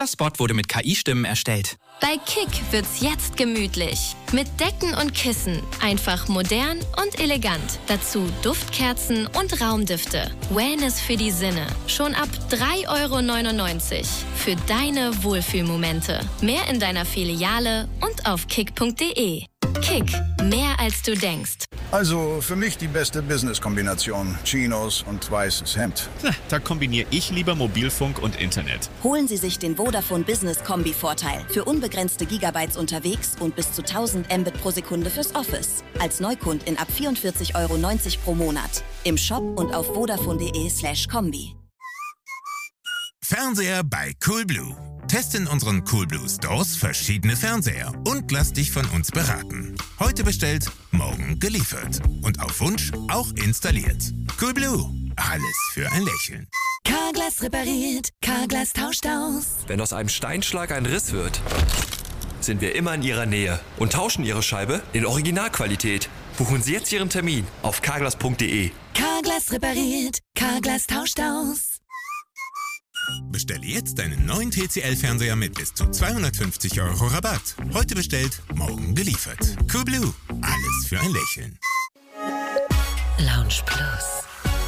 Jeder Spot wurde mit KI-Stimmen erstellt. Bei Kick wird's jetzt gemütlich. Mit Decken und Kissen. Einfach modern und elegant. Dazu Duftkerzen und Raumdüfte. Wellness für die Sinne. Schon ab 3,99 € für deine Wohlfühlmomente. Mehr in deiner Filiale und auf kick.de. Kick, mehr als du denkst. Also für mich die beste Business-Kombination. Chinos und weißes Hemd. Da kombiniere ich lieber Mobilfunk und Internet. Holen Sie sich den Vodafone Business Kombi-Vorteil. Für unbegrenzte Gigabytes unterwegs und bis zu 1000 Mbit pro Sekunde fürs Office. Als Neukundin ab 44,90 € pro Monat. Im Shop und auf vodafone.de/kombi. Fernseher bei Coolblue. Teste in unseren Coolblue Stores verschiedene Fernseher und lass dich von uns beraten. Heute bestellt, morgen geliefert. Und auf Wunsch auch installiert. Coolblue. Alles für ein Lächeln. Carglass repariert, Carglass tauscht aus. Wenn aus einem Steinschlag ein Riss wird, sind wir immer in Ihrer Nähe und tauschen Ihre Scheibe in Originalqualität. Buchen Sie jetzt Ihren Termin auf carglass.de. Carglass repariert, Carglass tauscht aus. Bestelle jetzt deinen neuen TCL-Fernseher mit bis zu 250 € Rabatt. Heute bestellt, morgen geliefert. Coolblue. Alles für ein Lächeln. Lounge Plus.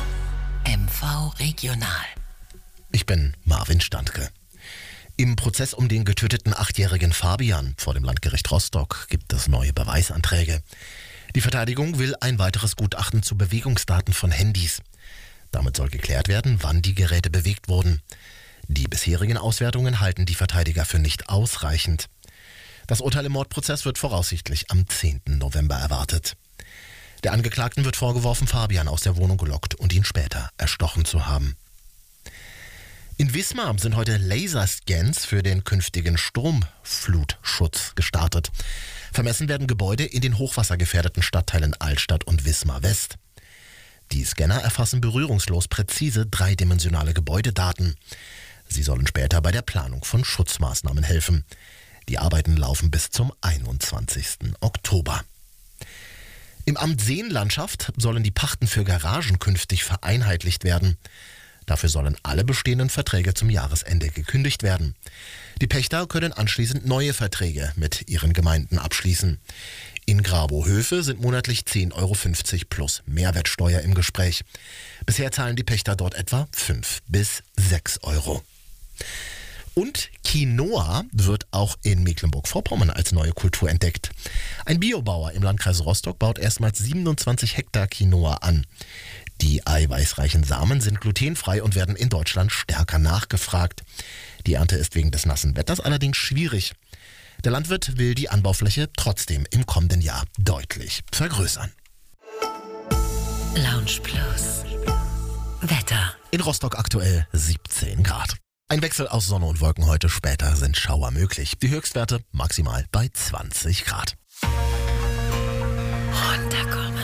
MV Regional. Ich bin Marvin Standke. Im Prozess um den getöteten 8-jährigen Fabian vor dem Landgericht Rostock gibt es neue Beweisanträge. Die Verteidigung will ein weiteres Gutachten zu Bewegungsdaten von Handys. Damit soll geklärt werden, wann die Geräte bewegt wurden. Die bisherigen Auswertungen halten die Verteidiger für nicht ausreichend. Das Urteil im Mordprozess wird voraussichtlich am 10. November erwartet. Der Angeklagten wird vorgeworfen, Fabian aus der Wohnung gelockt und ihn später erstochen zu haben. In Wismar sind heute Laserscans für den künftigen Sturmflutschutz gestartet. Vermessen werden Gebäude in den hochwassergefährdeten Stadtteilen Altstadt und Wismar West. Die Scanner erfassen berührungslos präzise dreidimensionale Gebäudedaten. Sie sollen später bei der Planung von Schutzmaßnahmen helfen. Die Arbeiten laufen bis zum 21. Oktober. Im Amt Seenlandschaft sollen die Pachten für Garagen künftig vereinheitlicht werden. Dafür sollen alle bestehenden Verträge zum Jahresende gekündigt werden. Die Pächter können anschließend neue Verträge mit ihren Gemeinden abschließen. In Grabow-Höfe sind monatlich 10,50 € plus Mehrwertsteuer im Gespräch. Bisher zahlen die Pächter dort etwa 5 bis 6 €. Und Quinoa wird auch in Mecklenburg-Vorpommern als neue Kultur entdeckt. Ein Biobauer im Landkreis Rostock baut erstmals 27 Hektar Quinoa an. Die eiweißreichen Samen sind glutenfrei und werden in Deutschland stärker nachgefragt. Die Ernte ist wegen des nassen Wetters allerdings schwierig. Der Landwirt will die Anbaufläche trotzdem im kommenden Jahr deutlich vergrößern. Lounge Plus. Wetter. In Rostock aktuell 17 Grad. Ein Wechsel aus Sonne und Wolken heute, später sind Schauer möglich. Die Höchstwerte maximal bei 20 Grad. Runterkommen.